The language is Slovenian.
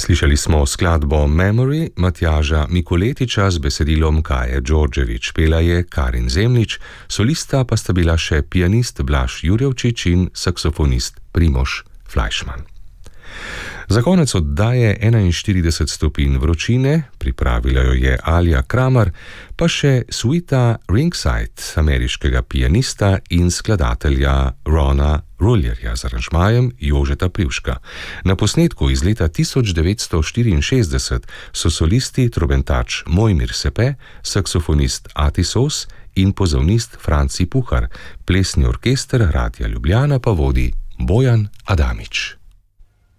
Slišali smo skladbo Memory Matjaža Mikoletiča z besedilom Kaje Đorđević, pela je Karin Zemljič, solista pa sta bila še pianist Blaž Jurjevčič in saksofonist Primož Fleischmann. Za konec oddaje 41 stopinj vročine, pripravila jo je Alja Kramer, pa še suita Ringside ameriškega pianista in skladatelja Rona Rullerja z aranžmajem Jožeta Privška. Na posnetku iz leta 1964 so solisti trobentač Mojmir Sepe, saksofonist Atisos in pozavnist Franci Puhar, plesni orkester Radia Ljubljana pa vodi Bojan Adamič.